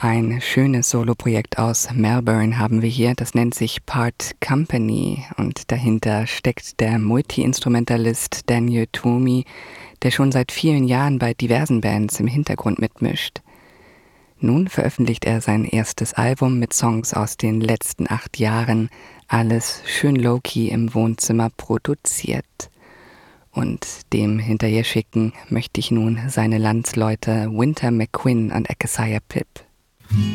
Ein schönes Soloprojekt aus Melbourne haben wir hier, das nennt sich Part Company und dahinter steckt der Multi-Instrumentalist Daniel Twomey, der schon seit vielen Jahren bei diversen Bands im Hintergrund mitmischt. Nun veröffentlicht er sein erstes Album mit Songs aus den letzten 8 Jahren, alles schön low-key im Wohnzimmer produziert. Und dem hinterher schicken möchte ich nun seine Landsleute Winter McQuinn und Akasiah Pip.